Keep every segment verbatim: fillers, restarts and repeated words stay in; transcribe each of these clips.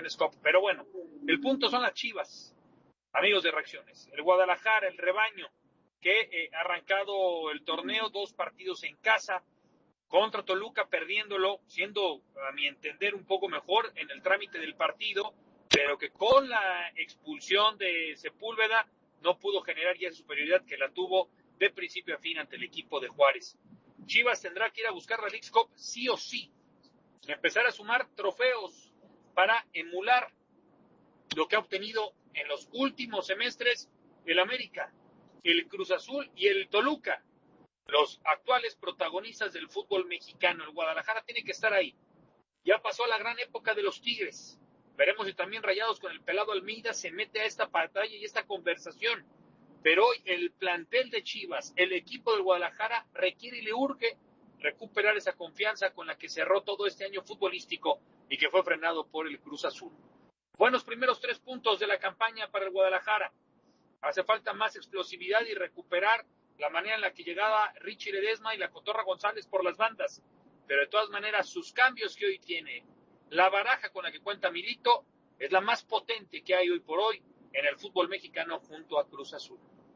Campeones Cup. Pero bueno, el punto son las Chivas, amigos de Reacciones. El Guadalajara, el rebaño, que eh, ha arrancado el torneo, dos partidos en casa, contra Toluca, perdiéndolo, siendo, a mi entender, un poco mejor en el trámite del partido, pero que con la expulsión de Sepúlveda no pudo generar ya esa superioridad que la tuvo de principio a fin ante el equipo de Juárez. Chivas tendrá que ir a buscar la Leagues Cup sí o sí, empezar a sumar trofeos para emular lo que ha obtenido en los últimos semestres el América, el Cruz Azul y el Toluca, los actuales protagonistas del fútbol mexicano. El Guadalajara tiene que estar ahí. Ya pasó la gran época de los Tigres. Veremos si también Rayados con el pelado Almeida se mete a esta batalla y esta conversación. Pero hoy el plantel de Chivas, el equipo del Guadalajara, requiere y le urge recuperar esa confianza con la que cerró todo este año futbolístico y que fue frenado por el Cruz Azul. Buenos primeros tres puntos de la campaña para el Guadalajara. Hace falta más explosividad y recuperar la manera en la que llegaba Richie Ledesma y la Cotorra González por las bandas. Pero de todas maneras, sus cambios que hoy tiene, la baraja con la que cuenta Milito, es la más potente que hay hoy por hoy en el fútbol mexicano junto a Cruz Azul.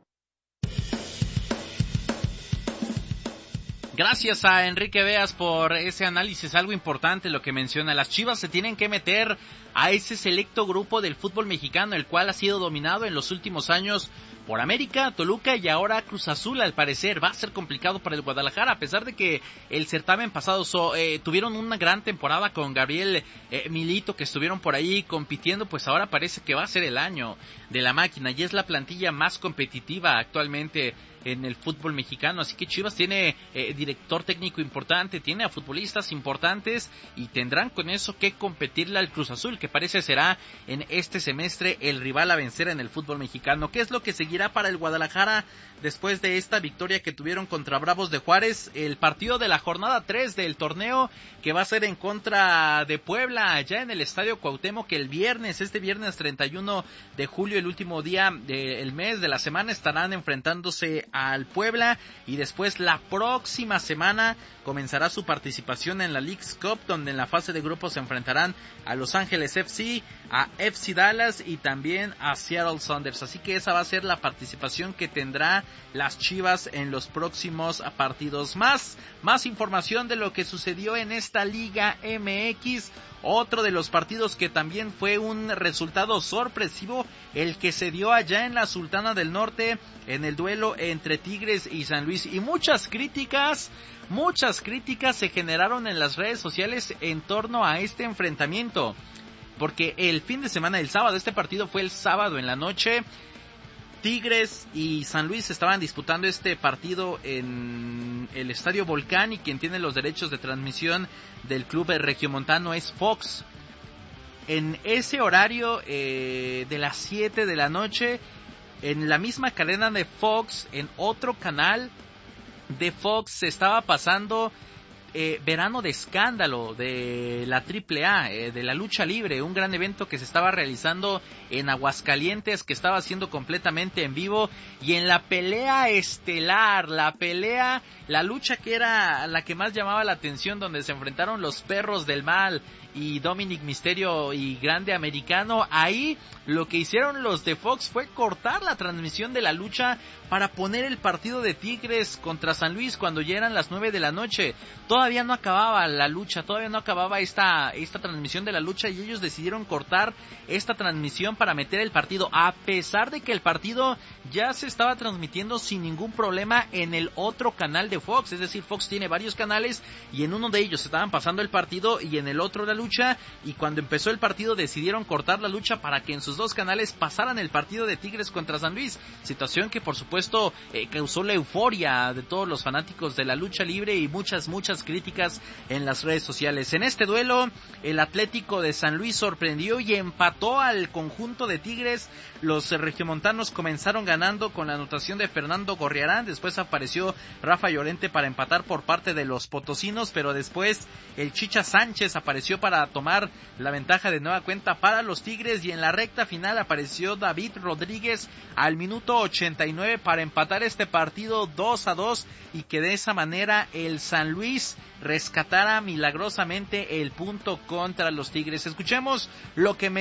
Gracias a Enrique Beas por ese análisis, algo importante lo que menciona. Las Chivas se tienen que meter a ese selecto grupo del fútbol mexicano, el cual ha sido dominado en los últimos años por América, Toluca y ahora Cruz Azul. Al parecer va a ser complicado para el Guadalajara, a pesar de que el certamen pasado so, eh, tuvieron una gran temporada con Gabriel eh, Milito, que estuvieron por ahí compitiendo. Pues ahora parece que va a ser el año de la máquina y es la plantilla más competitiva actualmente en el fútbol mexicano, así que Chivas tiene eh, director técnico importante, tiene a futbolistas importantes y tendrán con eso que competirle al Cruz Azul, que parece será en este semestre el rival a vencer en el fútbol mexicano. ¿Qué es lo que seguirá para el Guadalajara después de esta victoria que tuvieron contra Bravos de Juárez? El partido de la jornada tres del torneo, que va a ser en contra de Puebla, allá en el Estadio Cuauhtémoc, que el viernes, este viernes treinta y uno de julio, el último día del mes, de la semana, estarán enfrentándose al Puebla, y después la próxima semana comenzará su participación en la Leagues Cup, donde en la fase de grupos se enfrentarán a Los Ángeles F C, a F C Dallas y también a Seattle Sounders. Así que esa va a ser la participación que tendrá las Chivas en los próximos partidos. Más, más información de lo que sucedió en esta Liga M X. Otro de los partidos que también fue un resultado sorpresivo, el que se dio allá en la Sultana del Norte, en el duelo entre Tigres y San Luis. Y muchas críticas, muchas críticas se generaron en las redes sociales en torno a este enfrentamiento. Porque el fin de semana, el sábado, este partido fue el sábado en la noche, Tigres y San Luis estaban disputando este partido en el Estadio Volcán, y quien tiene los derechos de transmisión del club regiomontano es Fox. En ese horario eh, de las siete de la noche, en la misma cadena de Fox, en otro canal de Fox, se estaba pasando Eh, verano de escándalo de la triple A, eh, de la lucha libre, un gran evento que se estaba realizando en Aguascalientes, que estaba siendo completamente en vivo, y en la pelea estelar, la pelea, la lucha que era la que más llamaba la atención, donde se enfrentaron los Perros del Mal y Dominic Mysterio y Grande Americano. Ahí lo que hicieron los de Fox fue cortar la transmisión de la lucha para poner el partido de Tigres contra San Luis cuando ya eran las nueve de la noche. Todavía no acababa la lucha, todavía no acababa esta, esta transmisión de la lucha, y ellos decidieron cortar esta transmisión para meter el partido, a pesar de que el partido ya se estaba transmitiendo sin ningún problema en el otro canal de Fox. Es decir, Fox tiene varios canales y en uno de ellos estaban pasando el partido y en el otro la lucha, y cuando empezó el partido decidieron cortar la lucha para que en sus dos canales pasaran el partido de Tigres contra San Luis, situación que por supuesto eh, causó la euforia de todos los fanáticos de la lucha libre y muchas, muchas críticas en las redes sociales. En este duelo, el Atlético de San Luis sorprendió y empató al conjunto de Tigres. Los regiomontanos comenzaron ganando con la anotación de Fernando Gorriarán, después apareció Rafa Llorente para empatar por parte de los potosinos, pero después el Chicha Sánchez apareció para tomar la ventaja de nueva cuenta para los Tigres, y en la recta final apareció David Rodríguez al minuto ochenta y nueve para empatar este partido dos a dos, y que de esa manera el San Luis rescatara milagrosamente el punto contra los Tigres. Escuchemos lo que me